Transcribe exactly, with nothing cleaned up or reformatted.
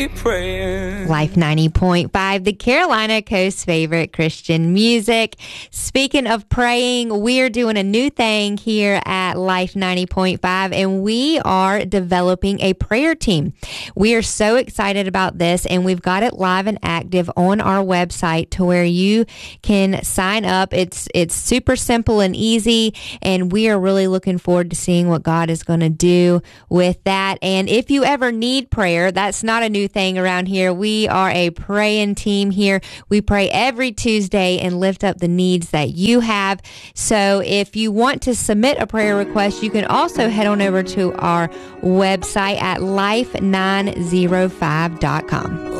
keep praying. Life ninety point five, the Carolina Coast's favorite Christian music. Speaking of praying, we're doing a new thing here at Life ninety point five, and we are developing a prayer team. We are so excited about this, and we've got it live and active on our website to where you can sign up. It's it's super simple and easy, and we are really looking forward to seeing what God is going to do with that. And if you ever need prayer, that's not a new thing around here. We are a praying team here. We pray every Tuesday and lift up the needs that you have. So if you want to submit a prayer request, you can also head on over to our website at life nine oh five dot com.